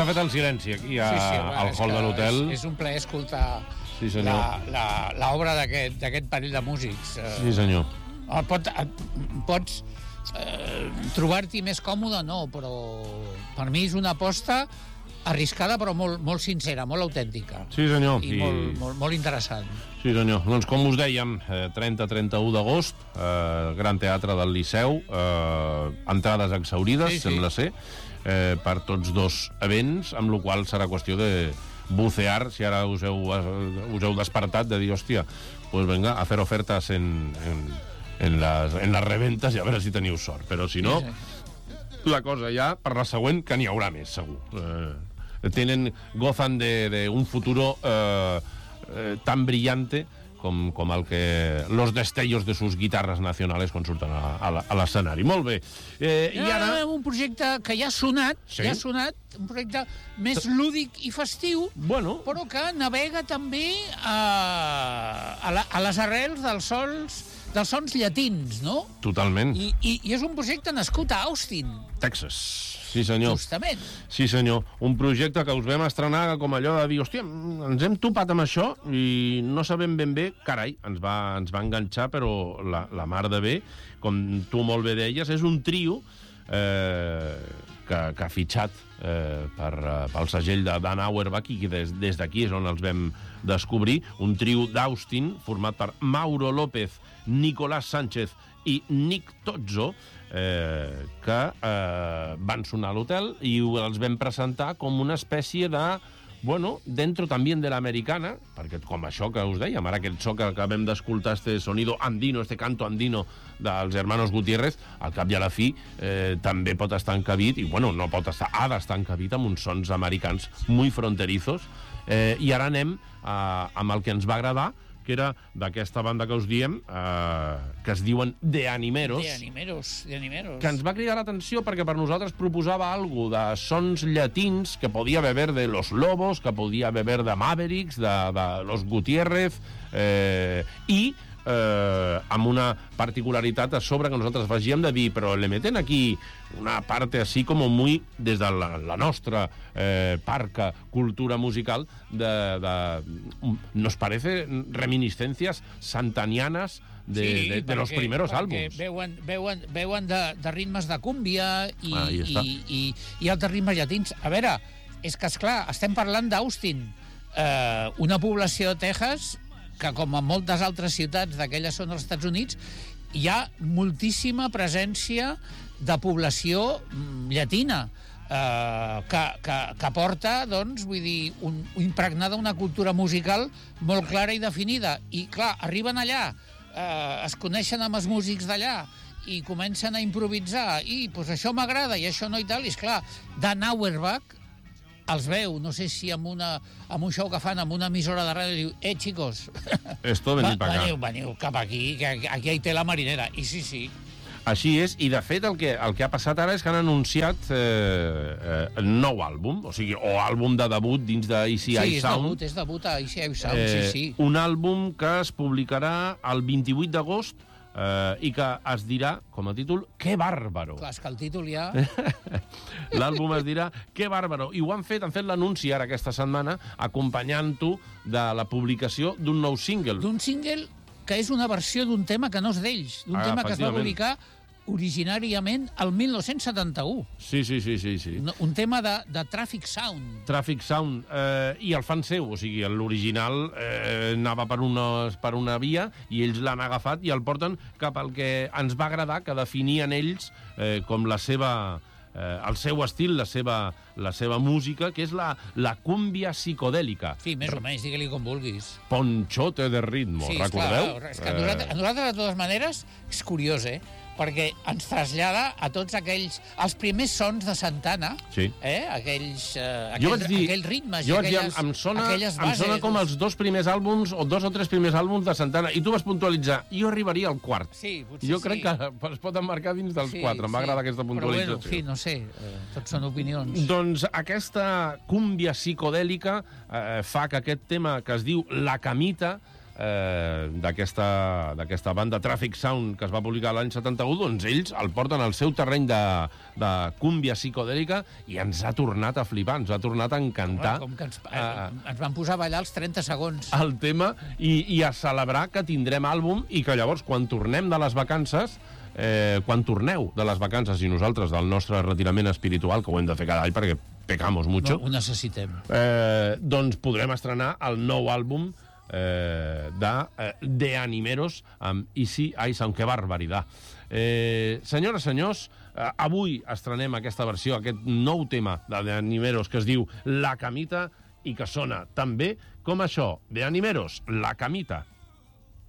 S'ha fet el silenci aquí al hall de l'hotel. És un plaer escoltar l'obra d'aquest parell de músics. Sí, senyor. Pots trobar-t'hi més còmode, no, però per mi és una aposta arriscada però molt sincera, molt autèntica. Sí, senyor. I molt interessant. Sí, senyor. Doncs com us dèiem, 30-31 d'agost, Gran Teatre del Liceu, entrades exhaurides, sembla ser, per tots dos events, amb la qual serà qüestió de bucear, si ara us heu despertat, de dir, hòstia, pues venga, a fer ofertes en les reventes i a veure si teniu sort. Però si no, la cosa ja, per la següent, que n'hi haurà més, segur. Gozan de un futuro tan brillante com el que los destellos de sus guitarras nacionales quan surten a l'escenari. Molt bé. I ara... Un projecte que ja ha sonat, un projecte més lúdic i festiu, però que navega també a les arrels dels sons llatins, no? Totalment. I és un projecte nascut a Austin, Texas. Sí, senyor. Justament. Sí, senyor. Un projecte que us vam estrenar com allò de dir, hòstia, ens hem topat amb això i no sabem ben bé, carai, ens va enganxar, però la mar de bé, com tu molt bé deies, és un trio que ha fitxat pel segell de Dan Auerbach i que des d'aquí és on els vam descobrir, un trio d'Austin format per Mauro López, Nicolás Sánchez i Nick Tozzo, que van sonar a l'hotel i els vam presentar com una espècie de, dentro también de l'americana, perquè com això que us dèiem, ara aquest so que acabem d'escoltar, este sonido andino, este canto andino dels hermanos Gutiérrez, al cap i a la fi també pot estar encabit, i no pot estar, ha d'estar encabit amb uns sons americans muy fronterizos, i ara anem amb el que ens va agradar, que era d'aquesta banda que us diem, que es diuen The Animeros. The Animeros. Que ens va cridar l'atenció perquè per nosaltres proposava algo de sons llatins que podia beber de Los Lobos, que podia beber de Mavericks, de Los Gutiérrez, i amb una particularitat a sobre que nosaltres afegíem de dir, però le meten aquí una parte así como muy des de la nostra parca cultura musical nos parece reminiscencias santanianas de los primeros álbums. Veuen de ritmes de cúmbia i altres ritmes llatins. A veure, és que, esclar, estem parlant d'Austin, una població de Texas que, com en moltes altres ciutats d'aquella zona dels Estats Units, hi ha moltíssima presència de població llatina, que porta, doncs, vull dir, impregnada una cultura musical molt clara i definida. I, clar, arriben allà, es coneixen amb els músics d'allà i comencen a improvisar, i doncs això m'agrada i això no i tal, i esclar, Dan Auerbach els veu, no sé si amb un show que fan amb una emissora de ràdio, diu, chicos, esto venid pa acá. Veniu cap aquí, que aquí hi té la marinera. I sí. Així és, i de fet el que ha passat ara és que han anunciat el nou àlbum, o sigui, o àlbum de debut dins de ECI Sound. Sí, és debut a ECI Sound, sí. Un àlbum que es publicarà el 28 d'agost i que es dirà, com a títol, Que bàrbaro. Clar, és que el títol ja... L'àlbum es dirà Que bàrbaro. I han fet l'anunci ara aquesta setmana acompanyant-ho de la publicació d'un nou single. D'un single que és una versió d'un tema que no és d'ells, d'un tema que es va publicar originàriament el 1971. Sí. Un tema de Traffic Sound. Traffic Sound, i el fan seu, o sigui, l'original anava per una via i ells l'han agafat i el porten cap al que ens va agradar, que definien ells com la seva... el seu estil, la seva música, que és la cúmbia psicodèlica. Sí, més o menys, digue-li com vulguis. Ponchote de ritmo, sí, recordeu? Clar, és que a nosaltres, de totes maneres, és curiós, perquè ens trasllada a tots els primers sons de Santana, aquells ritmes i aquelles bases. Em sona com els dos primers àlbums o dos o tres primers àlbums de Santana, i tu vas puntualitzar, jo arribaria al quart. Sí, potser jo crec que es pot emmarcar dins dels quatre, em va agradar aquesta puntualització. Però bueno, no sé, tots són opinions. Doncs aquesta cúmbia psicodèlica fa que aquest tema que es diu La Camita d'aquesta banda Traffic Sound que es va publicar l'any 71, doncs ells el porten al seu terreny de cúmbia psicodèlica i ens ha tornat a flipar, ens ha tornat a encantar. Com que ens van posar a ballar els 30 segons. El tema i a celebrar que tindrem àlbum i que llavors quan tornem de les vacances, quan torneu de les vacances i nosaltres del nostre retirament espiritual, que ho hem de fer cada any perquè pecamos mucho, ho necessitem. Doncs podrem estrenar el nou àlbum de Animeros amb Easy Ice, aunque barbaridad. Senyores, senyors, avui estrenem aquesta versió, aquest nou tema de Animeros que es diu La Camita i que sona tan bé com això, de Animeros, La Camita.